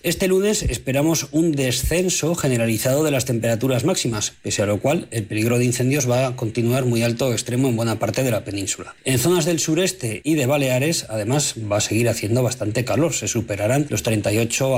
Este lunes esperamos un descenso generalizado de las temperaturas máximas, pese a lo cual el peligro de incendios va a continuar muy alto o extremo en buena parte de la península. En zonas del sureste y de Baleares, además, va a seguir haciendo bastante calor, se superarán los 38